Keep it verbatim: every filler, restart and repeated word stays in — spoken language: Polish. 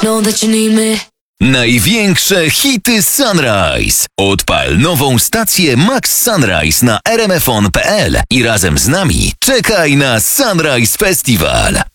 Know that you need me. Największe hity Sunrise. Odpal nową stację Max Sunrise na r m f on kropka p l i razem z nami czekaj na Sunrise Festival.